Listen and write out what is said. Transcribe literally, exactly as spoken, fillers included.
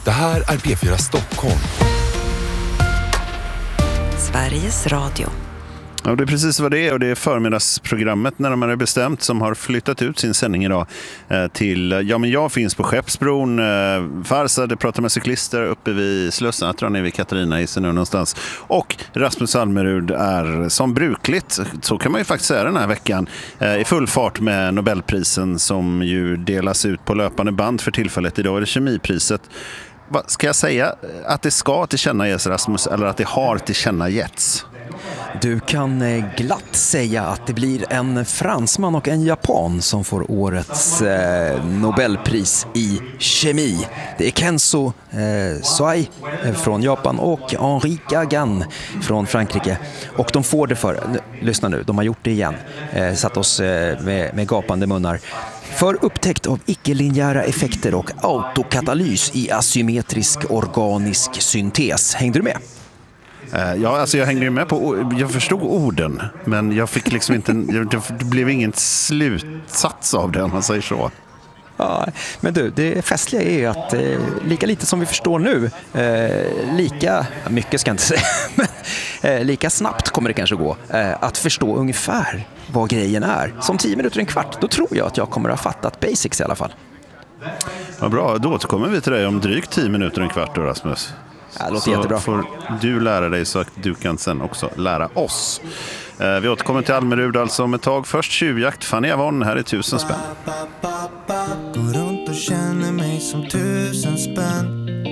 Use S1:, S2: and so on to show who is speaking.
S1: Det här är P fyra Stockholm.
S2: Sveriges Radio.
S3: Ja, det är precis vad det är, och det är förmiddagsprogrammet när de har bestämt som har flyttat ut sin sändning idag eh, till, ja men jag finns på Skeppsbron, eh, Farsad pratar med cyklister uppe vid Slussen, jag tror han är vid Katarina i nu någonstans, och Rasmus Almerud är som brukligt, så kan man ju faktiskt säga den här veckan, eh, i full fart med Nobelprisen som ju delas ut på löpande band för tillfället. Idag är det kemipriset. Vad ska jag säga? Att det ska tillkännages, Rasmus, eller att det har tillkännagetts?
S4: Du kan glatt säga att det blir en fransman och en japan som får årets eh, Nobelpris i kemi. Det är Kenzo eh, Suai från Japan och Henri Gagan från Frankrike. Och de får det för, lyssna nu, de har gjort det igen, eh, satt oss eh, med, med gapande munnar. För upptäckt av icke-linjära effekter och autokatalys i asymmetrisk organisk syntes. Hängde du med?
S3: Ja, alltså jag hängde ju med på, jag förstod orden, men jag fick liksom inte, det blev ingen slutsats av det, om man säger så.
S4: Ja, men du, det festliga är ju att eh, lika lite som vi förstår nu, eh, lika mycket ska jag inte säga, men eh, lika snabbt kommer det kanske gå eh, att förstå ungefär vad grejen är. Som tio minuter en kvart, då tror jag att jag kommer att ha fattat basics i alla fall.
S3: Ja, bra, då återkommer vi till dig om drygt tio minuter en kvart då, Rasmus.
S4: Ja, det låter
S3: så
S4: jättebra.
S3: Får du lära dig så att du kan sen också lära oss. Eh, vi återkommer till Almerud alltså om ett tag. Först tjuvjakt, Fanny Avon, här är tusen spänn.
S5: Går runt och känner mig som tusen spänn.